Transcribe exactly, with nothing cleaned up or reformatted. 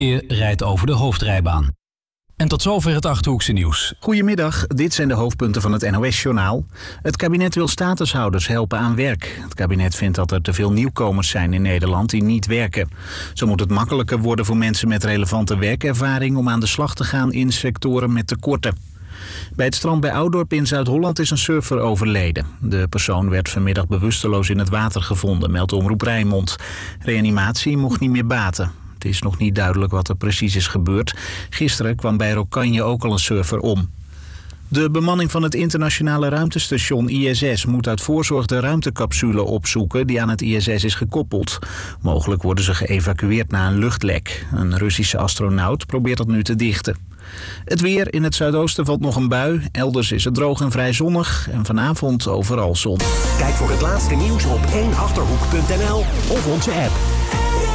rijdt over de hoofdrijbaan. En tot zover het Achterhoekse nieuws. Goedemiddag, dit zijn de hoofdpunten van het N O S-journaal. Het kabinet wil statushouders helpen aan werk. Het kabinet vindt dat er te veel nieuwkomers zijn in Nederland die niet werken. Zo moet het makkelijker worden voor mensen met relevante werkervaring om aan de slag te gaan in sectoren met tekorten. Bij het strand bij Oudorp in Zuid-Holland is een surfer overleden. De persoon werd vanmiddag bewusteloos in het water gevonden, meldt Omroep Rijnmond. Reanimatie mocht niet meer baten. Het is nog niet duidelijk wat er precies is gebeurd. Gisteren kwam bij Rokanje ook al een surfer om. De bemanning van het internationale ruimtestation I S S moet uit voorzorg de ruimtecapsule opzoeken die aan het I S S is gekoppeld. Mogelijk worden ze geëvacueerd na een luchtlek. Een Russische astronaut probeert dat nu te dichten. Het weer: in het zuidoosten valt nog een bui. Elders is het droog en vrij zonnig. En vanavond overal zon. Kijk voor het laatste nieuws op één achterhoek punt n l of onze app.